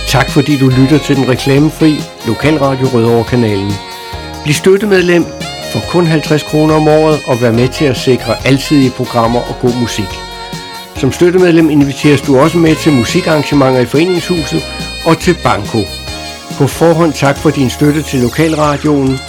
Tak fordi du lytter til den reklamefri Lokalradio Rødovre-kanalen. Bliv støttemedlem for kun 50 kroner om året og vær med til at sikre alsidige programmer og god musik. Som støttemedlem inviteres du også med til musikarrangementer i Foreningshuset og til Banko. På forhånd tak for din støtte til Lokalradioen.